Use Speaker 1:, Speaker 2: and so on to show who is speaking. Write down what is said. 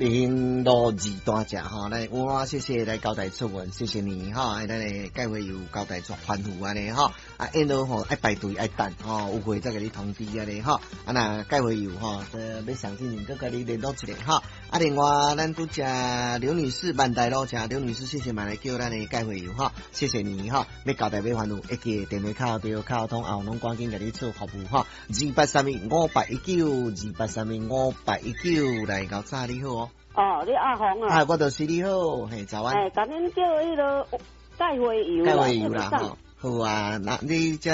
Speaker 1: 平路二大只哈，来我谢谢来交代出文，谢谢你哈，咱的盖会有交代做欢呼安尼哈，因到吼爱排队爱等吼，有会再给你通知安尼哈，那盖会有哈，要详细人再跟你联络一下哈。另外咱都食刘女士万代路食刘女士，谢谢买来叫咱的盖会有哈，谢谢你哈，要交代要欢呼，一记电话卡对卡通后拢赶紧给你做服务哈，2832581928325819来搞啥你好哦。
Speaker 2: 哦，你阿红啊？
Speaker 1: 我就是你好，嘿，早安。
Speaker 2: 赶紧叫迄个钙灰油啦，
Speaker 1: 钙灰油啦，好啊，那你这。